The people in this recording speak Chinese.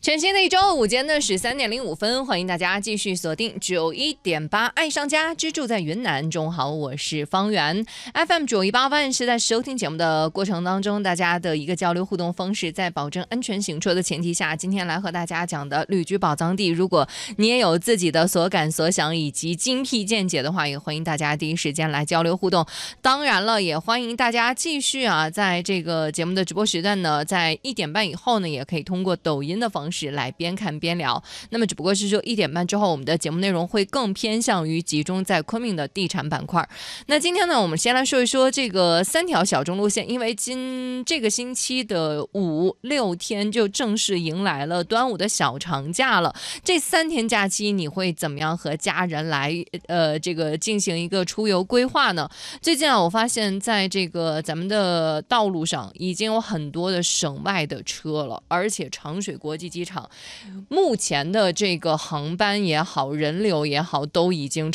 全新的一周，午间的13:05，欢迎大家继续锁定91.8爱上家，居住在云南。中午好，我是方圆。FM 918万是在收听节目的过程当中，大家的一个交流互动方式，在保证安全行车的前提下，今天来和大家讲的旅居宝藏地，如果你也有自己的所感所想以及精辟见解的话，也欢迎大家第一时间来交流互动。当然了，也欢迎大家继续在这个节目的直播时段呢，在1点半以后呢，也可以通过抖音的方式来边看边聊。那么只不过是说1点半之后，我们的节目内容会更偏向于集中在昆明的地产板块。那今天呢，我们先来说一说这个3条小众路线，因为这个星期的5、6天就正式迎来了端午的小长假了。这3天假期你会怎么样和家人来这个进行一个出游规划呢？最近我发现在这个咱们的道路上已经有很多的省外的车了，而且长水国际机场目前的这个航班也好，人流也好，都已经